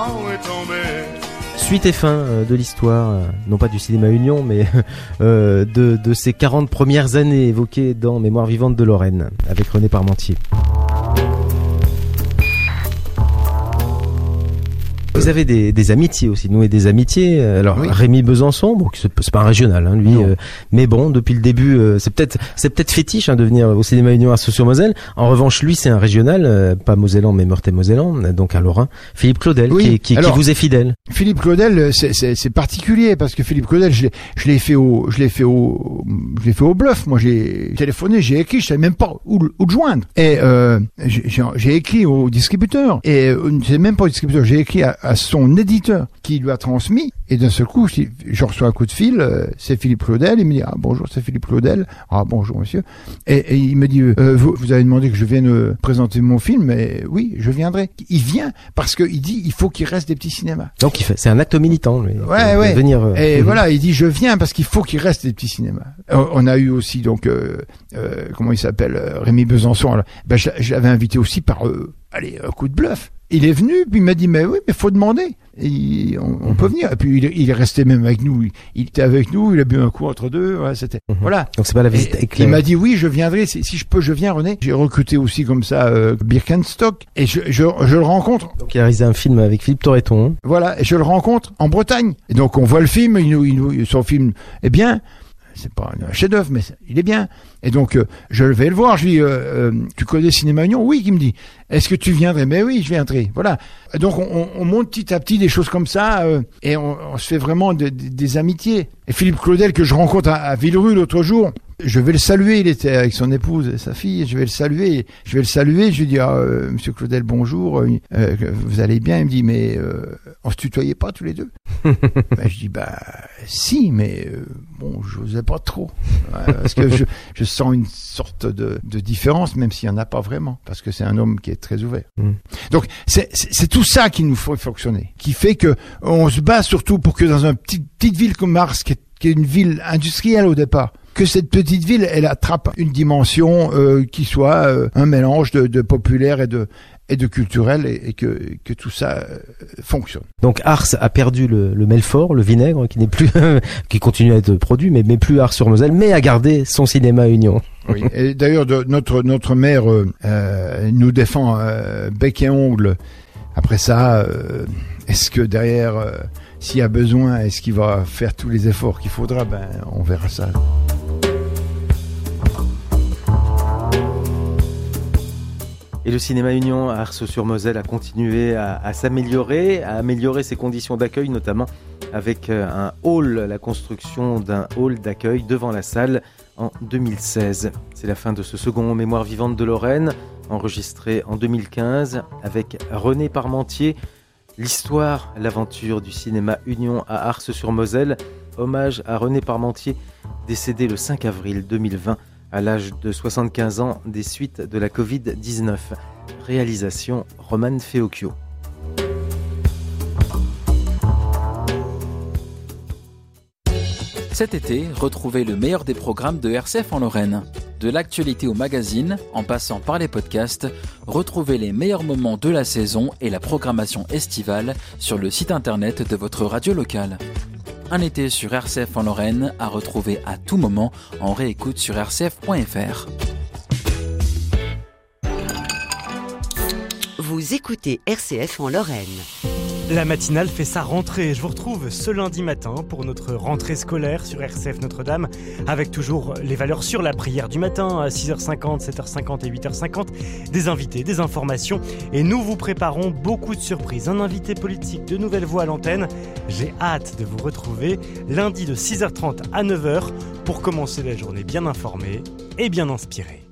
Suite et fin de l'histoire, non pas du cinéma Union, mais de ces 40 premières années évoquées dans Mémoire vivante de Lorraine, avec René Parmentier. Vous avez des amitiés aussi, noué des amitiés. Alors oui. Rémi Besançon, bon, c'est pas un régional, hein, lui, mais bon, depuis le début, c'est peut-être fétiche de venir au cinéma Union Arceaux-sur-Moselle. En revanche, lui, c'est un régional, pas mosellan, mais Meurthe-et-Mosellan, donc un Lorrain. Philippe Claudel, oui. qui vous est fidèle. Philippe Claudel, c'est particulier parce que Philippe Claudel, je l'ai fait au bluff. Moi, j'ai téléphoné, j'ai écrit, je savais même pas où le joindre. Et j'ai écrit au distributeur et c'est même pas au distributeur, j'ai écrit à son éditeur qui lui a transmis, et d'un seul coup je reçois un coup de fil, c'est Philippe Claudel, il me dit bonjour, c'est Philippe Claudel, bonjour monsieur, et il me dit vous avez demandé que je vienne présenter mon film, et oui, je viendrai. Il vient parce que il dit il faut qu'il reste des petits cinémas. Donc c'est un acte militant, lui. Ouais. Venir, et voilà, il dit je viens parce qu'il faut qu'il reste des petits cinémas. On a eu aussi donc comment il s'appelle, Rémi Besançon. Alors, je l'avais invité aussi par un coup de bluff. Il est venu, puis il m'a dit mais oui, mais faut demander. Et on peut venir. Et puis il est resté même avec nous. Il était avec nous. Il a bu un coup entre deux. Ouais, c'était voilà. Donc c'est pas la visite éclair. Il m'a dit oui, je viendrai. Si je peux, je viens, René. J'ai recruté aussi comme ça Birkenstock, et je le rencontre. Donc il a réalisé un film avec Philippe Torreton. Voilà, et je le rencontre en Bretagne. Et donc on voit le film. Son film est bien. C'est pas un chef-d'œuvre, mais il est bien. Et donc, je vais le voir. Je lui dis, tu connais Cinéma Union? Oui, il me dit. Est-ce que tu viendrais? Mais oui, je viendrai. Voilà. Et donc, on monte petit à petit des choses comme ça, et on se fait vraiment des amitiés. Et Philippe Claudel, que je rencontre à Villerue l'autre jour, je vais le saluer. Il était avec son épouse et sa fille. Je vais le saluer. Je lui dis, Monsieur Claudel, bonjour. Vous allez bien? Il me dit, mais on se tutoyait pas tous les deux? Je dis, si, mais bon, j'osais pas trop, parce que je sens une sorte de différence, même s'il y en a pas vraiment, parce que c'est un homme qui est très ouvert. Donc c'est tout ça qui nous faut fonctionner, qui fait que on se bat surtout pour que dans une petite ville comme Ars, qui est une ville industrielle au départ, que cette petite ville, elle attrape une dimension qui soit un mélange de populaire et de culturel, et que tout ça fonctionne. Donc Ars a perdu le Melfort, le vinaigre, qui n'est plus qui continue à être produit, mais plus Ars-sur-Moselle, mais a gardé son cinéma Union. Oui. Et d'ailleurs notre maire nous défend bec et ongle. Après ça, est-ce que derrière, s'il y a besoin, est-ce qu'il va faire tous les efforts qu'il faudra? On verra ça. Et le cinéma Union à Arceaux-sur-Moselle a continué à s'améliorer, à améliorer ses conditions d'accueil, notamment avec la construction d'un hall d'accueil devant la salle en 2016. C'est la fin de ce second Mémoire vivante de Lorraine, enregistré en 2015 avec René Parmentier. L'histoire, l'aventure du cinéma Union à Arces-sur-Moselle. Hommage à René Parmentier, décédé le 5 avril 2020 à l'âge de 75 ans des suites de la Covid-19. Réalisation Roman Feocchio. Cet été, retrouvez le meilleur des programmes de RCF en Lorraine. De l'actualité au magazine, en passant par les podcasts, retrouvez les meilleurs moments de la saison et la programmation estivale sur le site internet de votre radio locale. Un été sur RCF en Lorraine à retrouver à tout moment en réécoute sur rcf.fr. Vous écoutez RCF en Lorraine. La matinale fait sa rentrée. Je vous retrouve ce lundi matin pour notre rentrée scolaire sur RCF Notre-Dame, avec toujours les valeurs sur la prière du matin à 6h50, 7h50 et 8h50, des invités, des informations, et nous vous préparons beaucoup de surprises. Un invité politique, de nouvelles voix à l'antenne. J'ai hâte de vous retrouver lundi de 6h30 à 9h pour commencer la journée bien informée et bien inspirée.